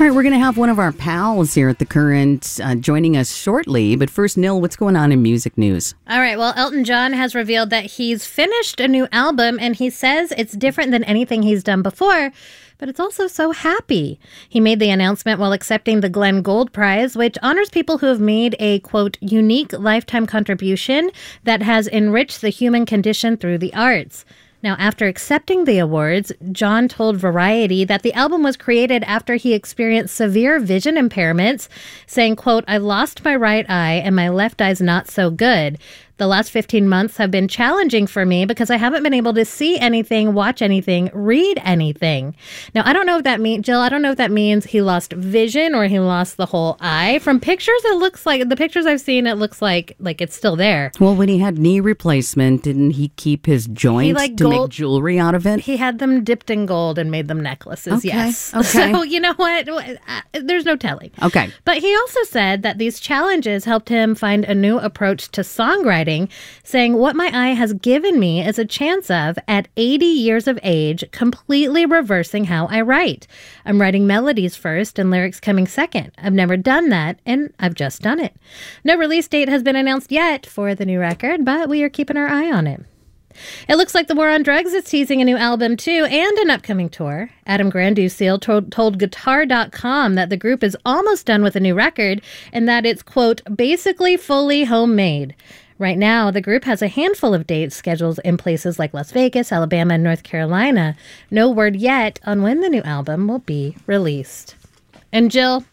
All right, we're going to have one of our pals here at The Current joining us shortly. But first, Nil, what's going on in music news? All right, well, Elton John has revealed that he's finished a new album, and he says it's different than anything he's done before, but it's also so happy. He made the announcement while accepting the Glenn Gould Prize, which honors people who have made a, quote, unique lifetime contribution that has enriched the human condition through the arts. Now, after accepting the awards, John told Variety that the album was created after he experienced severe vision impairments, saying, quote, "I lost my right eye and my left eye's not so good. The last 15 months have been challenging for me because I haven't been able to see anything, watch anything, read anything." Now, I don't know if that means, Jill, I don't know if that means he lost vision or he lost the whole eye. From pictures, it looks like, the pictures I've seen, it looks like it's still there. Well, when he had knee replacement, didn't he keep his joints to make jewelry out of it? He had them dipped in gold and made them necklaces, okay. Yes. Okay. So, you know what? There's no telling. Okay. But he also said that these challenges helped him find a new approach to songwriting, saying, "What my eye has given me is a chance of, at 80 years of age, completely reversing how I write. I'm writing melodies first and lyrics coming second. I've never done that, and I've just done it." No release date has been announced yet for the new record, but we are keeping our eye on it. It looks like the war on drugs is teasing a new album, too, and an upcoming tour. Adam Granduciel told Guitar.com that the group is almost done with a new record and that it's, quote, "basically fully homemade." Right now, the group has a handful of dates scheduled in places like Las Vegas, Alabama, and North Carolina. No word yet on when the new album will be released. And Jill,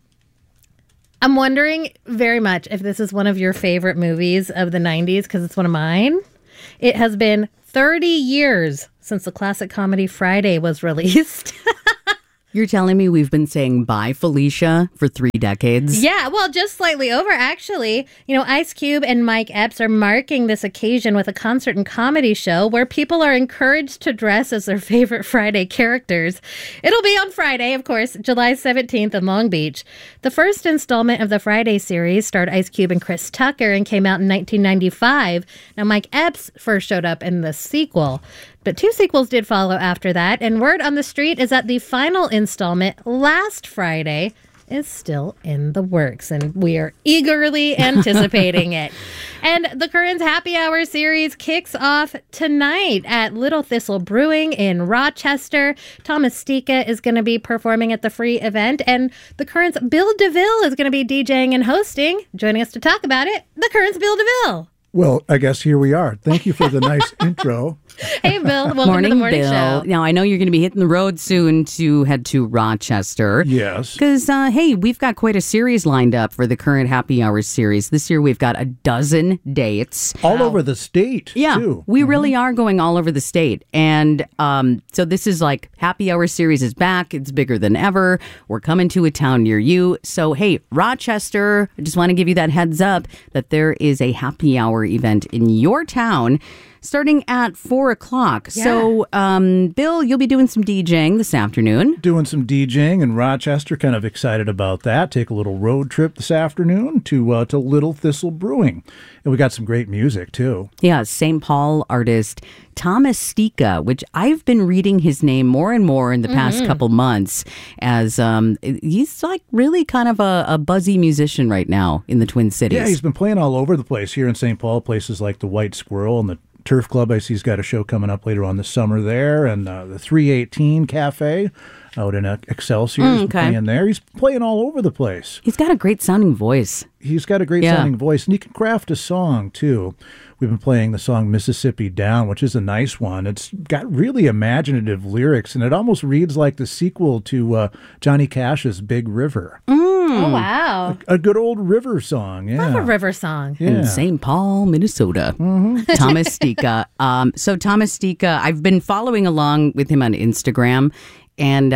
I'm wondering very much if this is one of your favorite movies of the 90s, because it's one of mine. It has been 30 years since the classic comedy Friday was released. You're telling me we've been saying bye, Felicia, for 3 decades? Yeah, well, just slightly over, actually. You know, Ice Cube and Mike Epps are marking this occasion with a concert and comedy show where people are encouraged to dress as their favorite Friday characters. It'll be on Friday, of course, July 17th in Long Beach. The first installment of the Friday series starred Ice Cube and Chris Tucker and came out in 1995. Now, Mike Epps first showed up in the sequel, but 2 sequels did follow after that, and word on the street is that the final installment, last Friday, is still in the works, and we are eagerly anticipating it. And the Current's Happy Hour series kicks off tonight at Little Thistle Brewing in Rochester. Thomas Stika is going to be performing at the free event, and the Current's Bill DeVille is going to be DJing and hosting. Joining us to talk about it, the Current's Bill DeVille. Well, I guess here we are. Thank you for the nice intro. Hey, Bill. Welcome to the morning Bill. show. Now, I know you're going to be hitting the road soon to head to Rochester. Yes. Because, hey, we've got quite a series lined up for the Current Happy Hour series. This year, we've got 12 dates. All over the state, too. We really are going all over the state. And so this is like Happy Hour series is back. It's bigger than ever. We're coming to a town near you. So, hey, Rochester, I just want to give you that heads up that there is a Happy Hour event in your town starting at 4 o'clock. Yeah. So, Bill, you'll be doing some DJing this afternoon. Doing some DJing in Rochester. Kind of excited about that. Take a little road trip this afternoon to Little Thistle Brewing. And we got some great music, too. Yeah, St. Paul artist Thomas Stika, which I've been reading his name more and more in the past couple months, as he's like really kind of a buzzy musician right now in the Twin Cities. Yeah, he's been playing all over the place here in St. Paul, places like the White Squirrel and the Turf Club. I see he's got a show coming up later on this summer there, and the 318 Cafe out in Excelsior. He's playing there. He's playing all over the place. He's got a great sounding voice. He's got a great sounding voice, and he can craft a song, too. We've been playing the song Mississippi Down, which is a nice one. It's got really imaginative lyrics, and it almost reads like the sequel to Johnny Cash's Big River. Oh, wow. A good old river song, yeah. Love a river song. Yeah. In St. Paul, Minnesota. Thomas Stika. So Thomas Stika, I've been following along with him on Instagram, and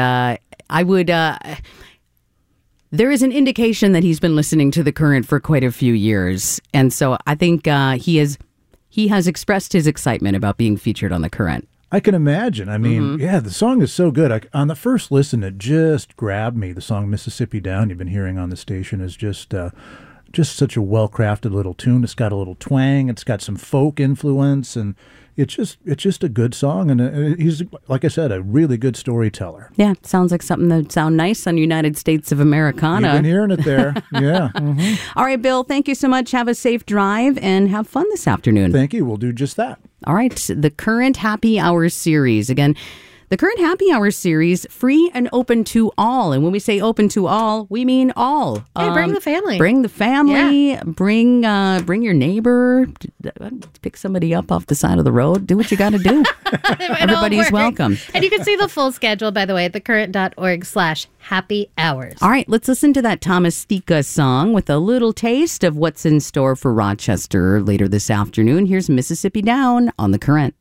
I would... there is an indication that he's been listening to The Current for quite a few years. And so I think he has expressed his excitement about being featured on The Current. I can imagine. I mean, yeah, the song is so good. On the first listen, it just grabbed me. The song Mississippi Down you've been hearing on the station is just such a well-crafted little tune. It's got a little twang. It's got some folk influence, and it's just a good song, and he's, like I said, a really good storyteller. Yeah, sounds like something that sound nice on United States of Americana. You've been hearing it there. Yeah. Mm-hmm. All right, Bill, thank you so much. Have a safe drive and have fun this afternoon. Thank you. We'll do just that. All right, the Current Happy Hour series. Again, the Current Happy Hour series, free and open to all. And when we say open to all, we mean all. Hey, bring the family. Bring the family. Yeah. Bring your neighbor. Pick somebody up off the side of the road. Do what you got to do. Everybody's welcome. And you can see the full schedule, by the way, at thecurrent.org/happy hours. All right, let's listen to that Thomas Stika song with a little taste of what's in store for Rochester later this afternoon. Here's Mississippi Down on The Current.